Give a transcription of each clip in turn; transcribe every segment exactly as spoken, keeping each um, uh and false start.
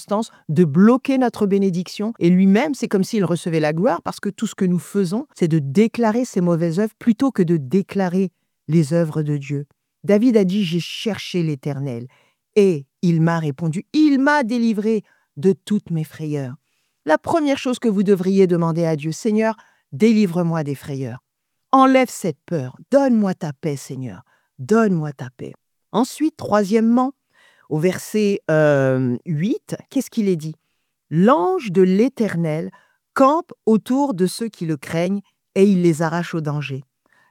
circonstances, de bloquer notre bénédiction. Et lui-même, c'est comme s'il recevait la gloire parce que tout ce que nous faisons, c'est de déclarer ces mauvaises œuvres plutôt que de déclarer les œuvres de Dieu. David a dit « J'ai cherché l'Éternel et il m'a répondu, il m'a délivré de toutes mes frayeurs. » La première chose que vous devriez demander à Dieu, « Seigneur, délivre-moi des frayeurs. Enlève cette peur. Donne-moi ta paix, Seigneur. Donne-moi ta paix. » Ensuite, troisièmement, au verset euh, huit, qu'est-ce qu'il est dit? « L'ange de l'Éternel campe autour de ceux qui le craignent et il les arrache au danger. »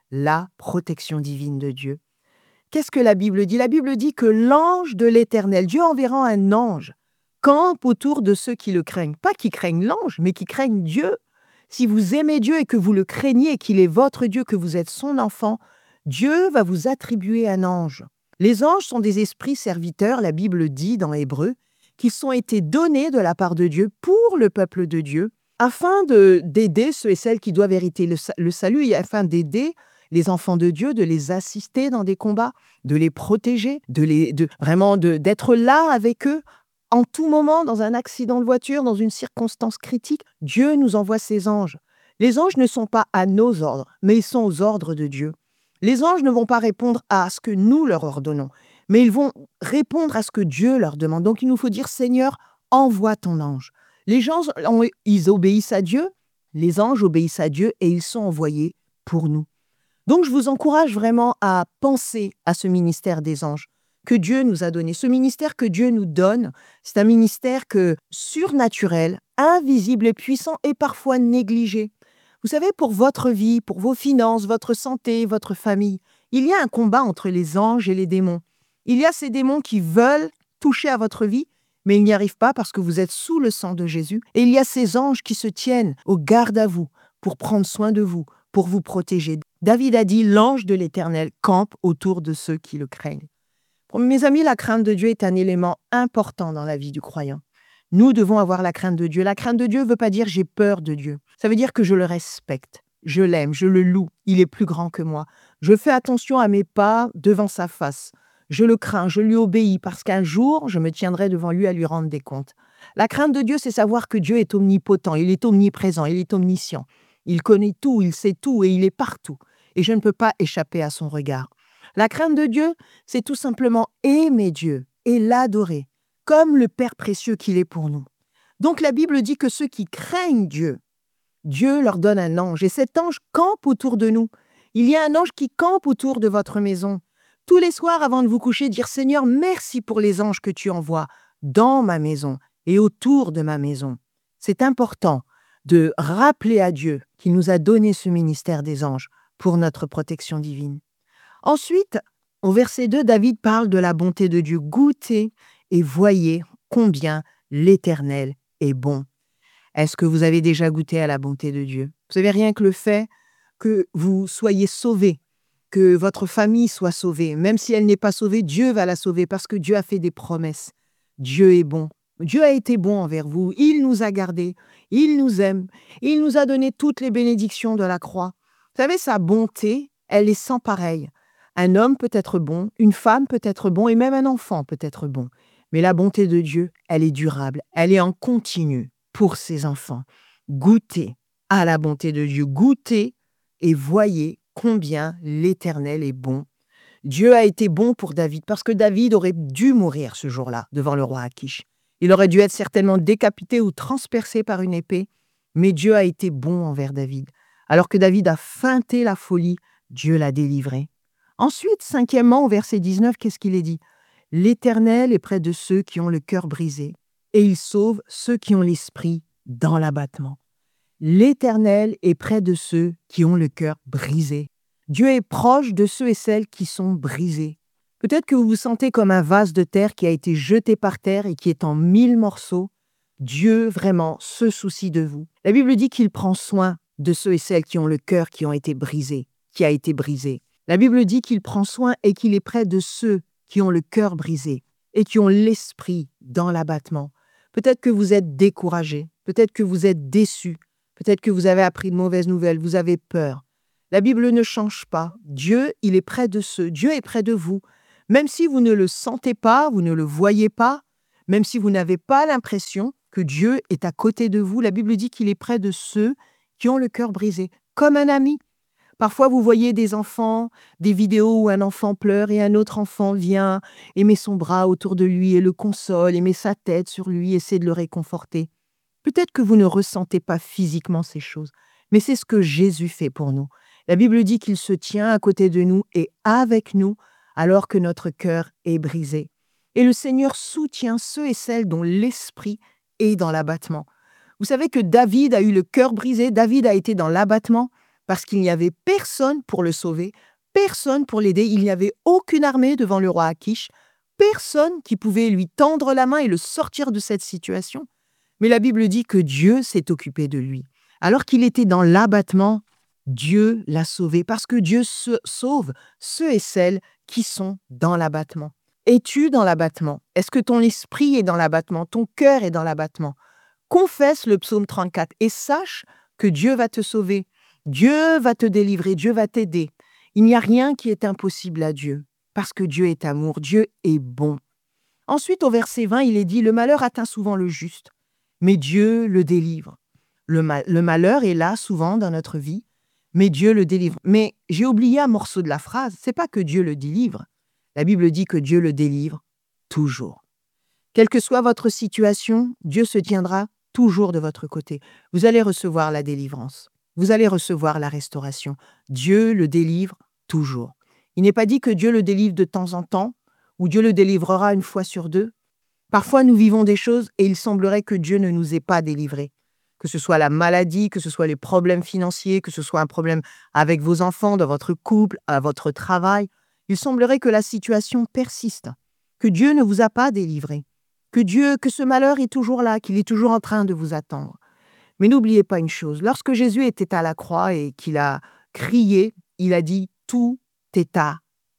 La protection divine de Dieu. Qu'est-ce que la Bible dit? La Bible dit que l'ange de l'Éternel, Dieu enverra un ange, campe autour de ceux qui le craignent. Pas qui craignent l'ange, mais qui craignent Dieu. Si vous aimez Dieu et que vous le craignez, qu'il est votre Dieu, que vous êtes son enfant, Dieu va vous attribuer un ange. Les anges sont des esprits serviteurs, la Bible dit dans Hébreu, qui sont été donnés de la part de Dieu pour le peuple de Dieu, afin de, d'aider ceux et celles qui doivent hériter le, le salut, et afin d'aider les enfants de Dieu, de les assister dans des combats, de les protéger, de les, de, vraiment de, d'être là avec eux, en tout moment, dans un accident de voiture, dans une circonstance critique. Dieu nous envoie ses anges. Les anges ne sont pas à nos ordres, mais ils sont aux ordres de Dieu. Les anges ne vont pas répondre à ce que nous leur ordonnons, mais ils vont répondre à ce que Dieu leur demande. Donc il nous faut dire, Seigneur, envoie ton ange. Les gens, ils obéissent à Dieu, les anges obéissent à Dieu et ils sont envoyés pour nous. Donc je vous encourage vraiment à penser à ce ministère des anges que Dieu nous a donné. Ce ministère que Dieu nous donne, c'est un ministère que, surnaturel, invisible et puissant et parfois négligé. Vous savez, pour votre vie, pour vos finances, votre santé, votre famille, il y a un combat entre les anges et les démons. Il y a ces démons qui veulent toucher à votre vie, mais ils n'y arrivent pas parce que vous êtes sous le sang de Jésus. Et il y a ces anges qui se tiennent au garde à vous pour prendre soin de vous, pour vous protéger. David a dit, l'ange de l'Éternel campe autour de ceux qui le craignent. Pour mes amis, la crainte de Dieu est un élément important dans la vie du croyant. Nous devons avoir la crainte de Dieu. La crainte de Dieu ne veut pas dire j'ai peur de Dieu. Ça veut dire que je le respecte, je l'aime, je le loue. Il est plus grand que moi. Je fais attention à mes pas devant sa face. Je le crains, je lui obéis parce qu'un jour, je me tiendrai devant lui à lui rendre des comptes. La crainte de Dieu, c'est savoir que Dieu est omnipotent, il est omniprésent, il est omniscient. Il connaît tout, il sait tout et il est partout. Et je ne peux pas échapper à son regard. La crainte de Dieu, c'est tout simplement aimer Dieu et l'adorer, comme le Père précieux qu'il est pour nous. Donc la Bible dit que ceux qui craignent Dieu, Dieu leur donne un ange et cet ange campe autour de nous. Il y a un ange qui campe autour de votre maison. Tous les soirs avant de vous coucher, dire Seigneur, merci pour les anges que tu envoies dans ma maison et autour de ma maison. C'est important de rappeler à Dieu qu'il nous a donné ce ministère des anges pour notre protection divine. Ensuite, au verset deux, David parle de la bonté de Dieu. Goûtez et voyez combien l'Éternel est bon. Est-ce que vous avez déjà goûté à la bonté de Dieu? Vous savez, rien que le fait que vous soyez sauvés, que votre famille soit sauvée, même si elle n'est pas sauvée, Dieu va la sauver parce que Dieu a fait des promesses. Dieu est bon. Dieu a été bon envers vous. Il nous a gardés. Il nous aime. Il nous a donné toutes les bénédictions de la croix. Vous savez, sa bonté, elle est sans pareille. Un homme peut être bon, une femme peut être bon et même un enfant peut être bon. Mais la bonté de Dieu, elle est durable. Elle est en continu pour ses enfants. Goûtez à la bonté de Dieu. Goûtez et voyez combien l'Éternel est bon. Dieu a été bon pour David parce que David aurait dû mourir ce jour-là devant le roi Akish. Il aurait dû être certainement décapité ou transpercé par une épée, mais Dieu a été bon envers David. Alors que David a feinté la folie, Dieu l'a délivré. Ensuite, cinquièmement, au verset dix-neuf, qu'est-ce qu'il est dit? « L'Éternel est près de ceux qui ont le cœur brisé, et il sauve ceux qui ont l'esprit dans l'abattement. » L'Éternel est près de ceux qui ont le cœur brisé. Dieu est proche de ceux et celles qui sont brisés. Peut-être que vous vous sentez comme un vase de terre qui a été jeté par terre et qui est en mille morceaux. Dieu, vraiment, se soucie de vous. La Bible dit qu'il prend soin de ceux et celles qui ont le cœur qui ont été brisés, qui a été brisé. La Bible dit qu'il prend soin et qu'il est près de ceux qui ont le cœur brisé et qui ont l'esprit dans l'abattement. Peut-être que vous êtes découragé, peut-être que vous êtes déçu, peut-être que vous avez appris de mauvaises nouvelles, vous avez peur. La Bible ne change pas. Dieu, il est près de ceux. Dieu est près de vous. Même si vous ne le sentez pas, vous ne le voyez pas, Même si vous n'avez pas l'impression que Dieu est à côté de vous, la Bible dit qu'il est près de ceux qui ont le cœur brisé, comme un ami. Parfois, vous voyez des enfants, des vidéos où un enfant pleure et un autre enfant vient et met son bras autour de lui et le console et met sa tête sur lui, essaie de le réconforter. Peut-être que vous ne ressentez pas physiquement ces choses, mais c'est ce que Jésus fait pour nous. La Bible dit qu'il se tient à côté de nous et avec nous alors que notre cœur est brisé. Et le Seigneur soutient ceux et celles dont l'esprit est dans l'abattement. Vous savez que David a eu le cœur brisé, David a été dans l'abattement parce qu'il n'y avait personne pour le sauver, personne pour l'aider, il n'y avait aucune armée devant le roi Akish, personne qui pouvait lui tendre la main et le sortir de cette situation. Mais la Bible dit que Dieu s'est occupé de lui. Alors qu'il était dans l'abattement, Dieu l'a sauvé parce que Dieu se sauve ceux et celles qui sont dans l'abattement. Es-tu dans l'abattement? Est-ce que ton esprit est dans l'abattement? Ton cœur est dans l'abattement? Confesse le psaume trente-quatre et sache que Dieu va te sauver. Dieu va te délivrer, Dieu va t'aider. Il n'y a rien qui est impossible à Dieu parce que Dieu est amour, Dieu est bon. Ensuite, au verset vingt, il est dit « Le malheur atteint souvent le juste, mais Dieu le délivre. » Le, ma- le malheur est là souvent dans notre vie, mais Dieu le délivre. Mais j'ai oublié un morceau de la phrase, c'est pas que Dieu le délivre. La Bible dit que Dieu le délivre toujours. Quelle que soit votre situation, Dieu se tiendra toujours de votre côté. Vous allez recevoir la délivrance. Vous allez recevoir la restauration. Dieu le délivre toujours. Il n'est pas dit que Dieu le délivre de temps en temps, ou Dieu le délivrera une fois sur deux. Parfois, nous vivons des choses et il semblerait que Dieu ne nous ait pas délivrés. Que ce soit la maladie, que ce soit les problèmes financiers, que ce soit un problème avec vos enfants, dans votre couple, à votre travail. Il semblerait que la situation persiste, que Dieu ne vous a pas délivré, que Dieu, que ce malheur est toujours là, qu'il est toujours en train de vous attendre. Mais n'oubliez pas une chose, lorsque Jésus était à la croix et qu'il a crié, il a dit « Tout est accompli ».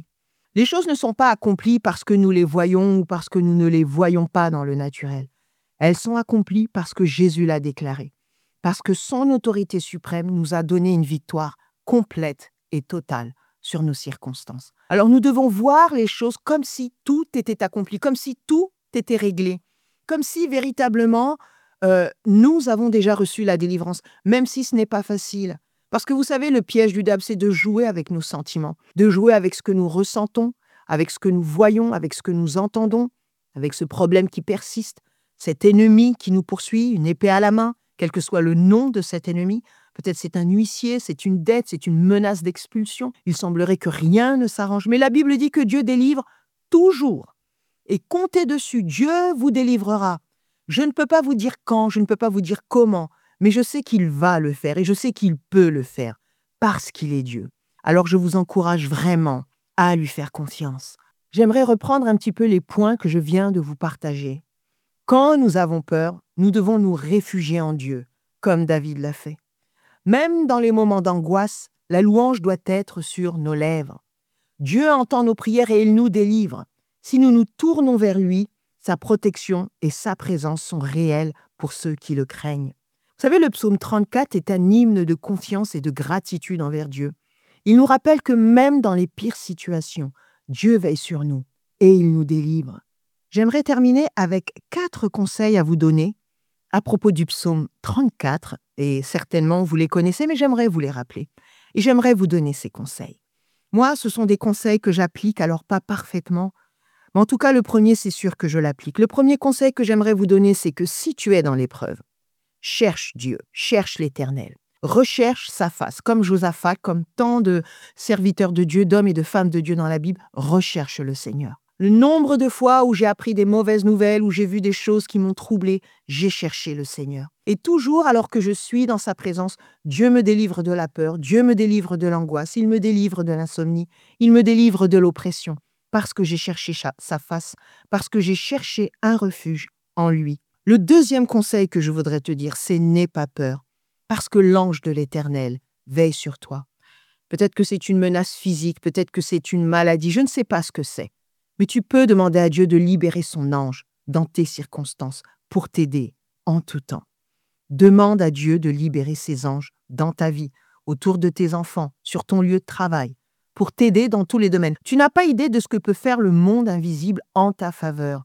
Les choses ne sont pas accomplies parce que nous les voyons ou parce que nous ne les voyons pas dans le naturel. Elles sont accomplies parce que Jésus l'a déclaré, parce que son autorité suprême nous a donné une victoire complète et totale sur nos circonstances. Alors nous devons voir les choses comme si tout était accompli, comme si tout était réglé, comme si véritablement euh, nous avons déjà reçu la délivrance, même si ce n'est pas facile. Parce que vous savez, le piège du diable, c'est de jouer avec nos sentiments, de jouer avec ce que nous ressentons, avec ce que nous voyons, avec ce que nous entendons, avec ce problème qui persiste, cet ennemi qui nous poursuit, une épée à la main, quel que soit le nom de cet ennemi. Peut-être c'est un huissier, c'est une dette, c'est une menace d'expulsion. Il semblerait que rien ne s'arrange. Mais la Bible dit que Dieu délivre toujours. Et comptez dessus, Dieu vous délivrera. Je ne peux pas vous dire quand, je ne peux pas vous dire comment, mais je sais qu'il va le faire et je sais qu'il peut le faire parce qu'il est Dieu. Alors je vous encourage vraiment à lui faire confiance. J'aimerais reprendre un petit peu les points que je viens de vous partager. Quand nous avons peur, nous devons nous réfugier en Dieu, comme David l'a fait. Même dans les moments d'angoisse, la louange doit être sur nos lèvres. Dieu entend nos prières et il nous délivre. Si nous nous tournons vers lui, sa protection et sa présence sont réelles pour ceux qui le craignent. Vous savez, le psaume trente-quatre est un hymne de confiance et de gratitude envers Dieu. Il nous rappelle que même dans les pires situations, Dieu veille sur nous et il nous délivre. J'aimerais terminer avec quatre conseils à vous donner à propos du psaume trente-quatre, et certainement vous les connaissez, mais j'aimerais vous les rappeler. Et j'aimerais vous donner ces conseils. Moi, ce sont des conseils que j'applique, alors pas parfaitement, mais en tout cas, le premier, c'est sûr que je l'applique. Le premier conseil que j'aimerais vous donner, c'est que si tu es dans l'épreuve, cherche Dieu, cherche l'Éternel, recherche sa face, comme Josaphat, comme tant de serviteurs de Dieu, d'hommes et de femmes de Dieu dans la Bible, recherche le Seigneur. Le nombre de fois où j'ai appris des mauvaises nouvelles, où j'ai vu des choses qui m'ont troublé, j'ai cherché le Seigneur. Et toujours, alors que je suis dans sa présence, Dieu me délivre de la peur, Dieu me délivre de l'angoisse, il me délivre de l'insomnie, il me délivre de l'oppression, parce que j'ai cherché sa face, parce que j'ai cherché un refuge en lui. Le deuxième conseil que je voudrais te dire, c'est n'aie pas peur, parce que l'ange de l'Éternel veille sur toi. Peut-être que c'est une menace physique, peut-être que c'est une maladie, je ne sais pas ce que c'est. Mais tu peux demander à Dieu de libérer son ange dans tes circonstances pour t'aider en tout temps. Demande à Dieu de libérer ses anges dans ta vie, autour de tes enfants, sur ton lieu de travail, pour t'aider dans tous les domaines. Tu n'as pas idée de ce que peut faire le monde invisible en ta faveur.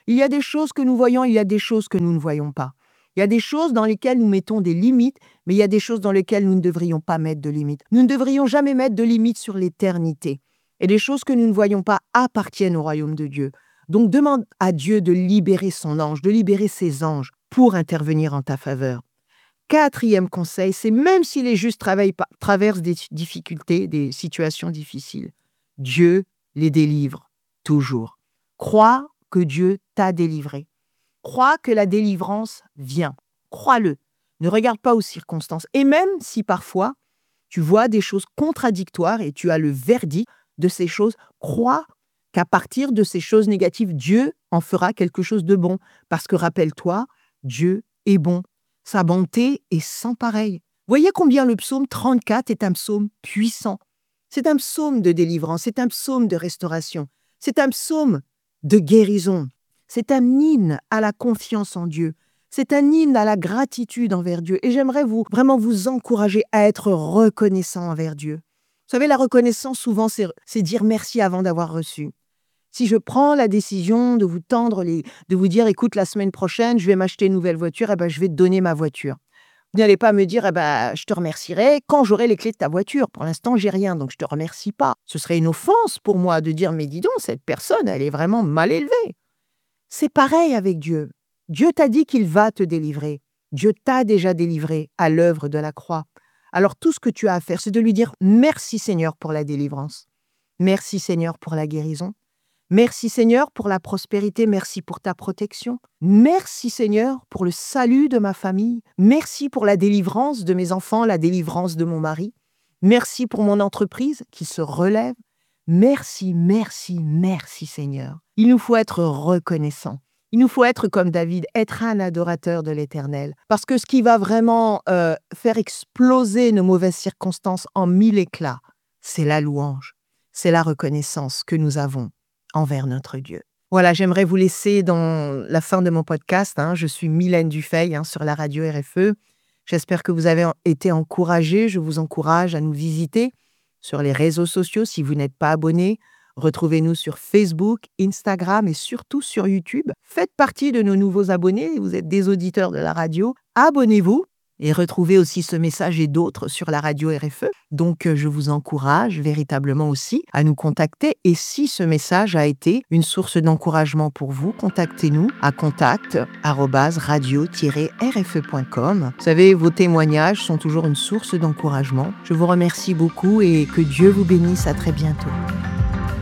Il y a des choses que nous voyons, il y a des choses que nous ne voyons pas. Il y a des choses dans lesquelles nous mettons des limites, mais il y a des choses dans lesquelles nous ne devrions pas mettre de limites. Nous ne devrions jamais mettre de limites sur l'éternité. Et les choses que nous ne voyons pas appartiennent au royaume de Dieu. Donc demande à Dieu de libérer son ange, de libérer ses anges pour intervenir en ta faveur. Quatrième conseil, c'est même si les justes travaillent pas- traversent des difficultés, des situations difficiles, Dieu les délivre toujours. Crois que Dieu t'a délivré. Crois que la délivrance vient. Crois-le. Ne regarde pas aux circonstances. Et même si parfois tu vois des choses contradictoires et tu as le verdict de ces choses, crois qu'à partir de ces choses négatives, Dieu en fera quelque chose de bon. Parce que rappelle-toi, Dieu est bon. Sa bonté est sans pareil. Voyez combien le psaume trente-quatre est un psaume puissant. C'est un psaume de délivrance, c'est un psaume de restauration, c'est un psaume de guérison, c'est un hymne à la confiance en Dieu, c'est un hymne à la gratitude envers Dieu. Et j'aimerais vous vraiment vous encourager à être reconnaissant envers Dieu. Vous savez, la reconnaissance, souvent, c'est, c'est dire merci avant d'avoir reçu. Si je prends la décision de vous tendre les, de vous dire, écoute, la semaine prochaine, je vais m'acheter une nouvelle voiture, eh ben, je vais te donner ma voiture. Vous n'allez pas me dire, eh ben, je te remercierai quand j'aurai les clés de ta voiture. Pour l'instant, j'ai rien, donc je te remercie pas. Ce serait une offense pour moi de dire, mais dis donc, cette personne, elle est vraiment mal élevée. C'est pareil avec Dieu. Dieu t'a dit qu'il va te délivrer. Dieu t'a déjà délivré à l'œuvre de la croix. Alors tout ce que tu as à faire, c'est de lui dire, merci Seigneur pour la délivrance. Merci Seigneur pour la guérison. Merci Seigneur pour la prospérité, merci pour ta protection. Merci Seigneur pour le salut de ma famille. Merci pour la délivrance de mes enfants, la délivrance de mon mari. Merci pour mon entreprise qui se relève. Merci, merci, merci Seigneur. Il nous faut être reconnaissants. Il nous faut être comme David, être un adorateur de l'Éternel. Parce que ce qui va vraiment euh, faire exploser nos mauvaises circonstances en mille éclats, c'est la louange, c'est la reconnaissance que nous avons envers notre Dieu. Voilà, j'aimerais vous laisser dans la fin de mon podcast. Hein. Je suis Mylène Dufay hein, sur la radio R F E. J'espère que vous avez été encouragés. Je vous encourage à nous visiter sur les réseaux sociaux si vous n'êtes pas abonné. Retrouvez-nous sur Facebook, Instagram et surtout sur YouTube. Faites partie de nos nouveaux abonnés. Vous êtes des auditeurs de la radio. Abonnez-vous. Et retrouvez aussi ce message et d'autres sur la radio R F E. Donc, je vous encourage véritablement aussi à nous contacter. Et si ce message a été une source d'encouragement pour vous, contactez-nous à contact arobase radio tiret r f e point com. Vous savez, vos témoignages sont toujours une source d'encouragement. Je vous remercie beaucoup et que Dieu vous bénisse. À très bientôt.